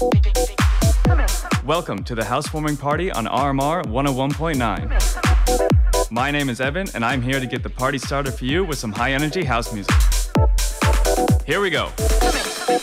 Welcome to the housewarming party on RMR 101.9. My name is Evan, and I'm here to get the party started for you with some high-energy house music. Here we go.